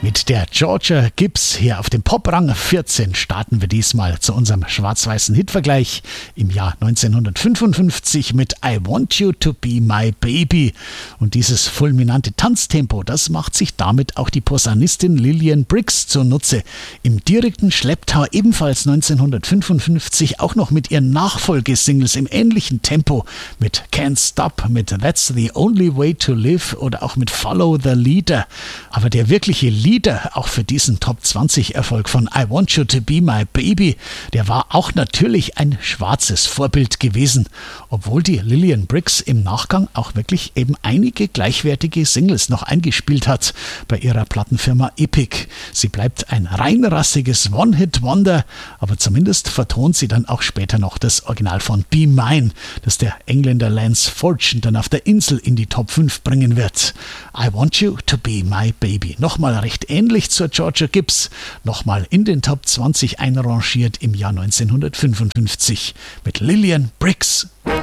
Mit der Georgia Gibbs hier auf dem Poprang 14 starten wir diesmal zu unserem schwarz-weißen Hitvergleich im Jahr 1955 mit I Want You to Be My Baby. Und dieses fulminante Tanztempo, das macht sich damit auch die Posaunistin Lillian Briggs zunutze. Im direkten Schlepptau ebenfalls 1955 auch noch mit ihren Nachfolgesingles im ähnlichen Tempo mit Can't Stop, mit That's the Only Way to Live oder auch mit Follow the Leader. Aber der wirkliche Leader auch für diesen Top-20-Erfolg von I Want You to Be My Baby, der war auch natürlich ein schwarzes Vorbild gewesen, obwohl die Lillian Briggs im Nachgang auch wirklich eben einige gleichwertige Singles noch eingespielt hat bei ihrer Plattenfirma Epic. Sie bleibt ein reinrassiges One-Hit-Wonder, aber zumindest vertont sie dann auch später noch das Original von Be Mine, das der Engländer Lance Fortune dann auf der Insel in die Top 5 bringen wird. I Want You to Be My Baby. Nochmal recht ähnlich zur Georgia Gibbs, nochmal in den Top 20 einrangiert im Jahr 1955 mit Lillian Briggs.